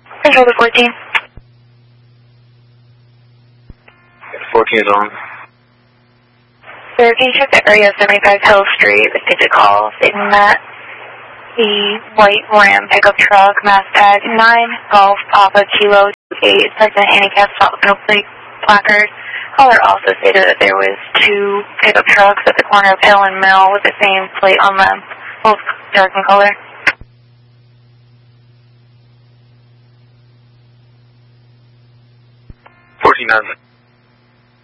Control to 14. 14 is on. Sir, can you check the area of 75 Hill Street, the digit call, stating that the white Ram pickup truck, mass tag 9 Golf Papa Kilo 28, President handicap stop with no plate placard. Caller also stated that there was 2 pickup trucks at the corner of Hill and Mill with the same plate on them, both dark in color. 14 9.